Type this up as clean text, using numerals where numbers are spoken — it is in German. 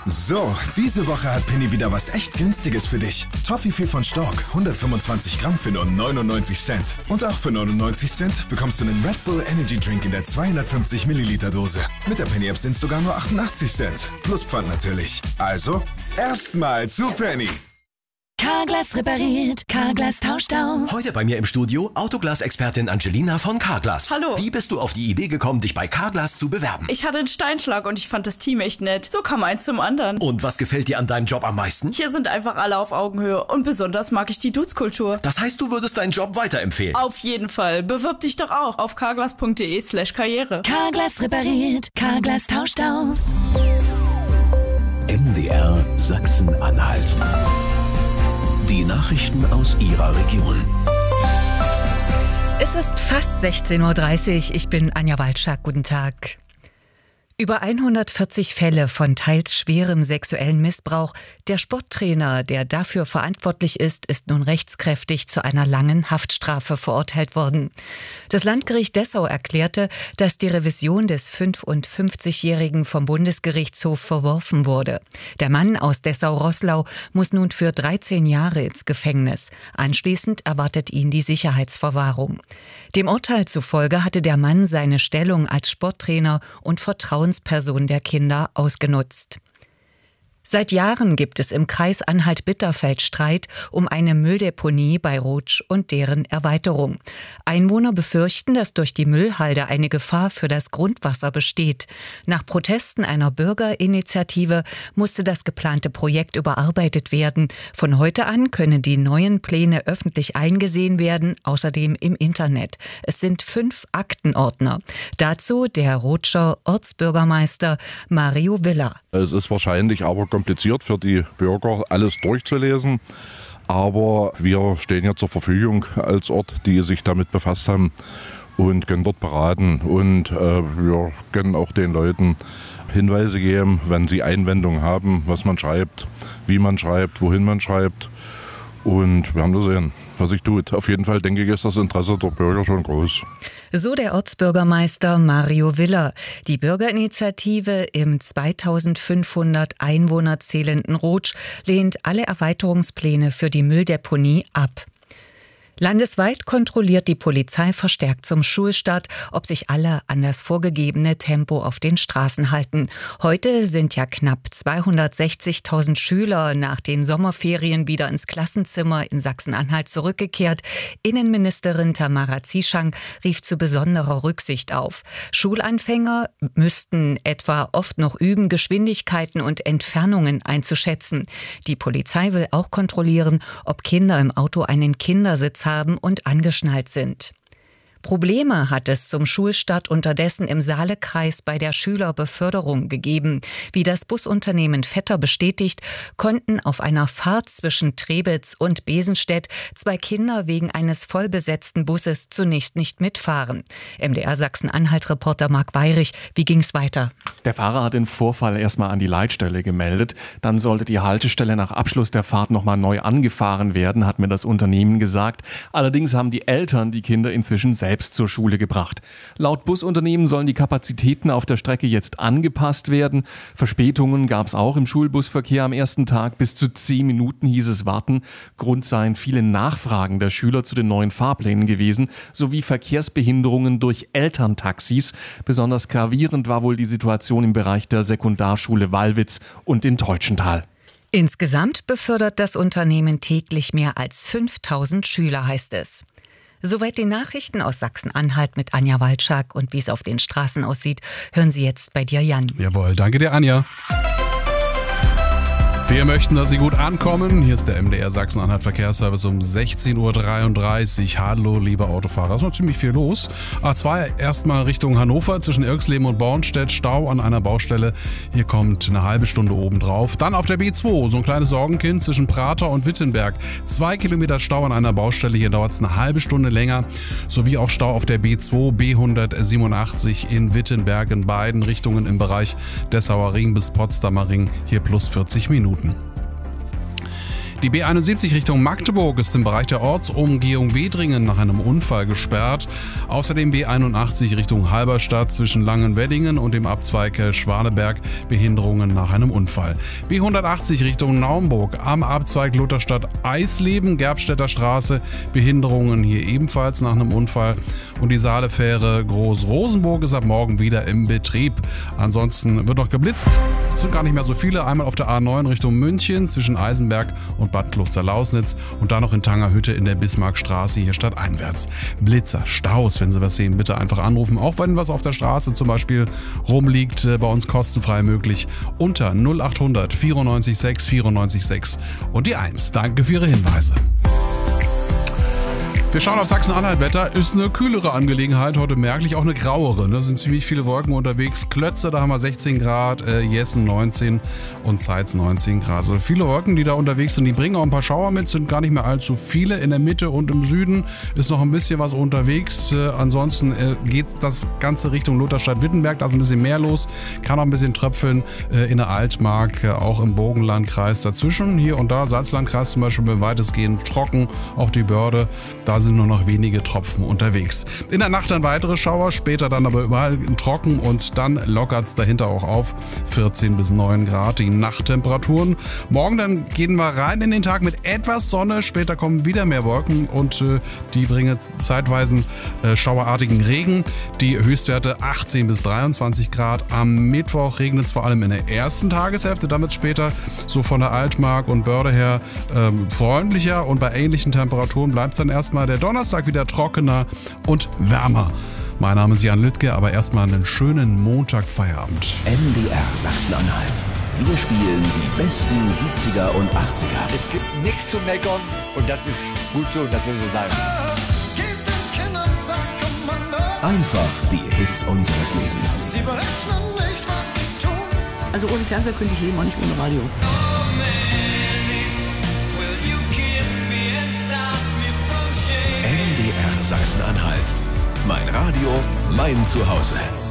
So, diese Woche hat Penny wieder was echt Günstiges für dich. Toffifee von Stork, 125 Gramm für nur 99 Cent. Und auch für 99 Cent bekommst du einen Red Bull Energy Drink in der 250 Milliliter Dose. Mit der Penny App sind es sogar nur 88 Cent. Plus Pfand natürlich. Also, erstmal zu Penny. Carglass repariert, Carglass tauscht aus. Heute bei mir im Studio Autoglas-Expertin Angelina von Carglass. Hallo. Wie bist du auf die Idee gekommen, dich bei Carglass zu bewerben? Ich hatte einen Steinschlag und ich fand das Team echt nett. So kam eins zum anderen. Und was gefällt dir an deinem Job am meisten? Hier sind einfach alle auf Augenhöhe und besonders mag ich die Dudes-Kultur. Das heißt, du würdest deinen Job weiterempfehlen? Auf jeden Fall. Bewirb dich doch auch auf carglass.de/karriere. Carglass repariert, Carglass tauscht aus. MDR Sachsen-Anhalt. Die Nachrichten aus Ihrer Region. Es ist fast 16:30 Uhr. Ich bin Anja Walczak. Guten Tag. Über 140 Fälle von teils schwerem sexuellen Missbrauch. Der Sporttrainer, der dafür verantwortlich ist nun rechtskräftig zu einer langen Haftstrafe verurteilt worden. Das Landgericht Dessau erklärte, dass die Revision des 55-Jährigen vom Bundesgerichtshof verworfen wurde. Der Mann aus Dessau-Roßlau muss nun für 13 Jahre ins Gefängnis. Anschließend erwartet ihn die Sicherheitsverwahrung. Dem Urteil zufolge hatte der Mann seine Stellung als Sporttrainer und Vertrauensperson der Kinder ausgenutzt. Seit Jahren gibt es im Kreis Anhalt-Bitterfeld Streit um eine Mülldeponie bei Rotsch und deren Erweiterung. Einwohner befürchten, dass durch die Müllhalde eine Gefahr für das Grundwasser besteht. Nach Protesten einer Bürgerinitiative musste das geplante Projekt überarbeitet werden. Von heute an können die neuen Pläne öffentlich eingesehen werden, außerdem im Internet. Es sind 5 Aktenordner. Dazu der Rotscher Ortsbürgermeister Mario Villa. Es ist wahrscheinlich aber kompliziert für die Bürger, alles durchzulesen. Aber wir stehen ja zur Verfügung als Ort, die sich damit befasst haben und können dort beraten. Und wir können auch den Leuten Hinweise geben, wenn sie Einwendungen haben, was man schreibt, wie man schreibt, wohin man schreibt. Und wir haben da sehen, was sich tut. Auf jeden Fall, denke ich, ist das Interesse der Bürger schon groß. So der Ortsbürgermeister Mario Villa. Die Bürgerinitiative im 2500 Einwohner zählenden Rotsch lehnt alle Erweiterungspläne für die Mülldeponie ab. Landesweit kontrolliert die Polizei verstärkt zum Schulstart, ob sich alle an das vorgegebene Tempo auf den Straßen halten. Heute sind ja knapp 260.000 Schüler nach den Sommerferien wieder ins Klassenzimmer in Sachsen-Anhalt zurückgekehrt. Innenministerin Tamara Zieschank rief zu besonderer Rücksicht auf. Schulanfänger müssten etwa oft noch üben, Geschwindigkeiten und Entfernungen einzuschätzen. Die Polizei will auch kontrollieren, ob Kinder im Auto einen Kindersitz haben und angeschnallt sind. Probleme hat es zum Schulstart unterdessen im Saalekreis bei der Schülerbeförderung gegeben. Wie das Busunternehmen Vetter bestätigt, konnten auf einer Fahrt zwischen Trebitz und Besenstedt 2 Kinder wegen eines vollbesetzten Busses zunächst nicht mitfahren. MDR Sachsen-Anhalt-Reporter Marc Weyrich, wie ging's weiter? Der Fahrer hat den Vorfall erstmal an die Leitstelle gemeldet. Dann sollte die Haltestelle nach Abschluss der Fahrt nochmal neu angefahren werden, hat mir das Unternehmen gesagt. Allerdings haben die Eltern die Kinder inzwischen selbst zur Schule gebracht. Laut Busunternehmen sollen die Kapazitäten auf der Strecke jetzt angepasst werden. Verspätungen gab es auch im Schulbusverkehr am ersten Tag. Bis zu 10 Minuten hieß es warten. Grund seien viele Nachfragen der Schüler zu den neuen Fahrplänen gewesen, sowie Verkehrsbehinderungen durch Elterntaxis. Besonders gravierend war wohl die Situation im Bereich der Sekundarschule Wallwitz und in Teutschenthal. Insgesamt befördert das Unternehmen täglich mehr als 5.000 Schüler, heißt es. Soweit die Nachrichten aus Sachsen-Anhalt mit Anja Walczak. Und wie es auf den Straßen aussieht, hören Sie jetzt bei dir, Jan. Jawohl, danke dir, Anja. Wir möchten, dass Sie gut ankommen. Hier ist der MDR Sachsen-Anhalt Verkehrsservice um 16:33 Uhr. Hallo, liebe Autofahrer. Es ist noch ziemlich viel los. A2 erstmal Richtung Hannover zwischen Irxleben und Bornstedt. Stau an einer Baustelle. Hier kommt eine halbe Stunde obendrauf. Dann auf der B2 so ein kleines Sorgenkind zwischen Prater und Wittenberg. 2 Kilometer Stau an einer Baustelle. Hier dauert es eine halbe Stunde länger. Sowie auch Stau auf der B2 B187 in Wittenberg in beiden Richtungen im Bereich Dessauer Ring bis Potsdamer Ring. Hier plus 40 Minuten. Die B71 Richtung Magdeburg ist im Bereich der Ortsumgehung Wedringen nach einem Unfall gesperrt. Außerdem B81 Richtung Halberstadt zwischen Langenweddingen und dem Abzweig Schwaneberg Behinderungen nach einem Unfall. B180 Richtung Naumburg am Abzweig Lutherstadt-Eisleben, Gerbstädter Straße, Behinderungen hier ebenfalls nach einem Unfall. Und die Saalefähre Groß-Rosenburg ist ab morgen wieder im Betrieb. Ansonsten wird noch geblitzt. Es sind gar nicht mehr so viele. Einmal auf der A9 Richtung München zwischen Eisenberg und Bad Kloster-Lausnitz und dann noch in Tangerhütte in der Bismarckstraße hier stadteinwärts. Blitzer, Staus, wenn Sie was sehen, bitte einfach anrufen. Auch wenn was auf der Straße zum Beispiel rumliegt, bei uns kostenfrei möglich unter 0800 94 6 94 6 und die 1. Danke für Ihre Hinweise. Wir schauen auf Sachsen-Anhalt-Wetter. Ist eine kühlere Angelegenheit, heute merklich auch eine grauere. Ne? Sind ziemlich viele Wolken unterwegs. Klötze, da haben wir 16 Grad, Jessen 19 und Zeitz 19 Grad. Also viele Wolken, die da unterwegs sind, die bringen auch ein paar Schauer mit, sind gar nicht mehr allzu viele. In der Mitte und im Süden ist noch ein bisschen was unterwegs. Ansonsten geht das Ganze Richtung Lutherstadt-Wittenberg, da ist ein bisschen mehr los. Kann auch ein bisschen tröpfeln in der Altmark, auch im Burgenlandkreis dazwischen. Hier und da, Salzlandkreis zum Beispiel, weitestgehend trocken. Auch die Börde, da sind nur noch wenige Tropfen unterwegs. In der Nacht dann weitere Schauer, später dann aber überall trocken und dann lockert es dahinter auch auf 14 bis 9 Grad die Nachttemperaturen. Morgen dann gehen wir rein in den Tag mit etwas Sonne, später kommen wieder mehr Wolken und die bringen zeitweise schauerartigen Regen. Die Höchstwerte 18 bis 23 Grad. Am Mittwoch regnet es vor allem in der ersten Tageshälfte, damit später so von der Altmark und Börde her freundlicher und bei ähnlichen Temperaturen bleibt es dann erstmal der Donnerstag wieder trockener und wärmer. Mein Name ist Jan Lüttke, aber erstmal einen schönen Montagfeierabend. MDR Sachsen-Anhalt. Wir spielen die besten 70er und 80er. Es gibt nichts zu meckern und das ist gut so, das soll so sein. Einfach die Hits unseres Lebens. Sie berechnen nicht, was sie tun. Also ohne Fernseher könnte ich leben, auch nicht ohne Radio. MDR Sachsen-Anhalt. Mein Radio, mein Zuhause.